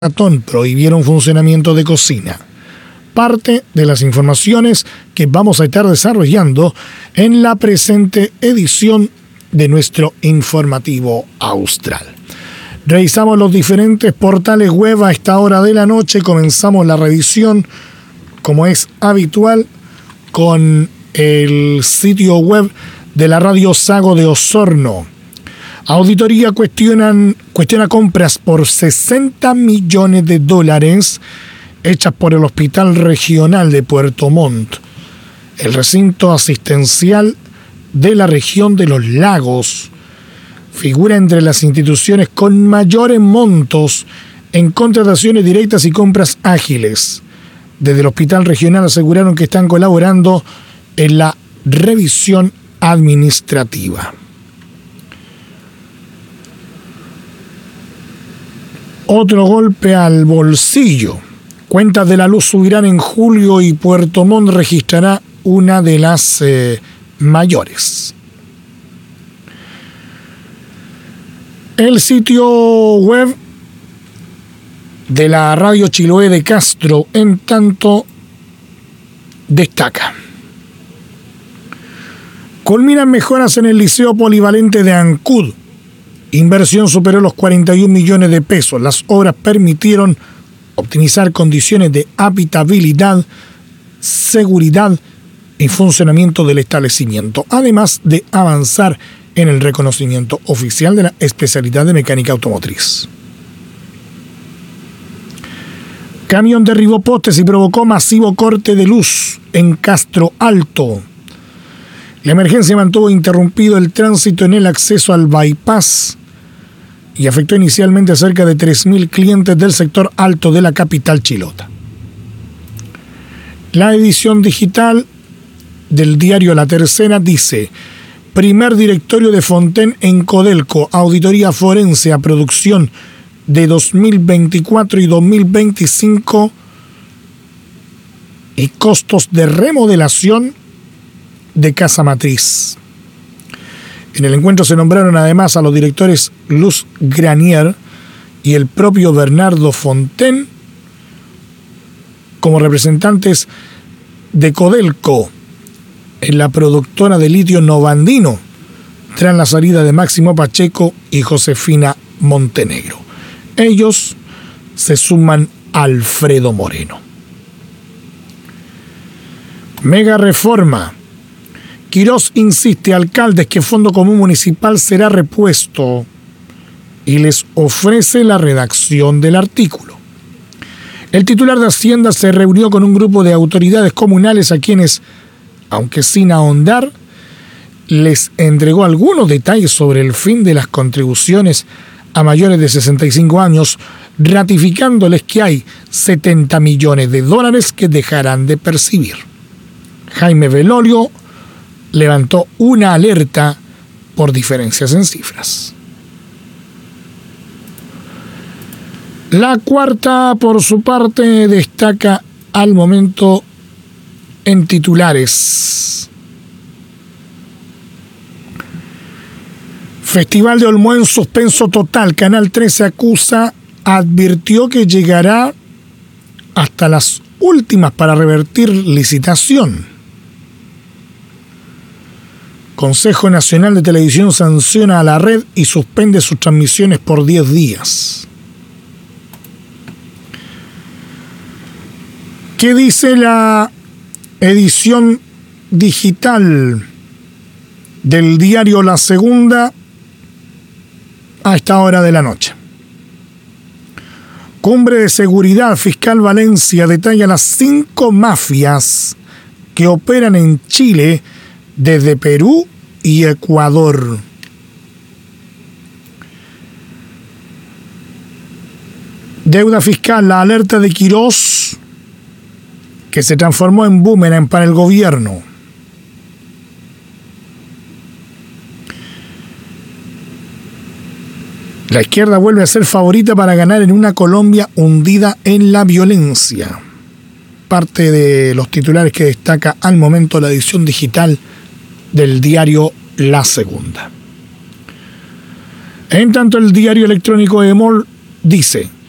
prohibieron funcionamiento de cocina. Parte de las informaciones que vamos a estar desarrollando en la presente edición de nuestro informativo austral. Revisamos los diferentes portales web a esta hora de la noche. Comenzamos la revisión, como es habitual, con el sitio web de la Radio Sago de Osorno. Auditoría cuestiona compras por $60 millones hechas por el Hospital Regional de Puerto Montt, el recinto asistencial de la región de los lagos. Figura entre las instituciones con mayores montos en contrataciones directas y compras ágiles. Desde el Hospital Regional aseguraron que están colaborando en la revisión administrativa. Otro golpe al bolsillo. Cuentas de la luz subirán en julio y Puerto Montt registrará una de las mayores. El sitio web de la Radio Chiloé de Castro, en tanto, destaca: culminan mejoras en el Liceo Polivalente de Ancud. Inversión superó los 41 millones de pesos. Las obras permitieron optimizar condiciones de habitabilidad, seguridad y funcionamiento del establecimiento, además de avanzar en el reconocimiento oficial de la especialidad de mecánica automotriz. Camión derribó postes y provocó masivo corte de luz en Castro Alto. La emergencia mantuvo interrumpido el tránsito en el acceso al bypass y afectó inicialmente a cerca de 3.000 clientes del sector alto de la capital chilota. La edición digital del diario La Tercera dice: primer directorio de Fontaine en Codelco, auditoría forense a producción de 2024 y 2025 y costos de remodelación de casa matriz. En el encuentro se nombraron además a los directores Luz Granier y el propio Bernardo Fontaine como representantes de Codelco en la productora de litio Novandino, tras la salida de Máximo Pacheco y Josefina Montenegro. Ellos se suman a Alfredo Moreno. Mega reforma. Quirós insiste a alcaldes que Fondo Común Municipal será repuesto y les ofrece la redacción del artículo. El titular de Hacienda se reunió con un grupo de autoridades comunales a quienes, aunque sin ahondar, les entregó algunos detalles sobre el fin de las contribuciones a mayores de 65 años, ratificándoles que hay $70 millones que dejarán de percibir. Jaime Belolio levantó una alerta por diferencias en cifras. La Cuarta, por su parte, destaca al momento en titulares: Festival de Olmué en suspenso total. Canal 13 advirtió que llegará hasta las últimas para revertir licitación. Consejo Nacional de Televisión sanciona a la red y suspende sus transmisiones por 10 días. ¿Qué dice la edición digital del diario La Segunda a esta hora de la noche? Cumbre de Seguridad. Fiscal Valencia detalla las 5 mafias que operan en Chile desde Perú y Ecuador. Deuda fiscal. La alerta de Quirós, que se transformó en boomerang para el gobierno. La izquierda vuelve a ser favorita para ganar en una Colombia hundida en la violencia. Parte de los titulares que destaca al momento la edición digital del diario La Segunda. En tanto, el diario electrónico EMOL dice: